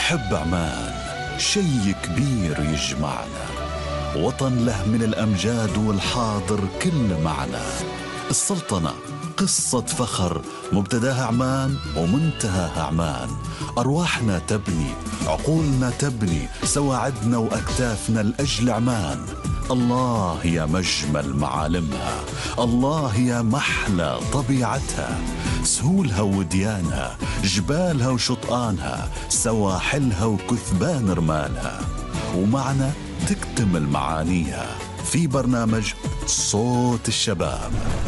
نحب عمان، شي كبير يجمعنا، وطن له من الأمجاد والحاضر كل معنى. السلطنة قصة فخر، مبتداها عمان ومنتهاها عمان. أرواحنا تبني، عقولنا تبني، سواعدنا وأكتافنا لأجل عمان. الله يا مجمل معالمها، الله يا محلى طبيعتها، سهولها وديانها، جبالها وشطآنها، سواحلها وكثبان رمالها، ومعنا تكتمل معانيها في برنامج صوت الشباب.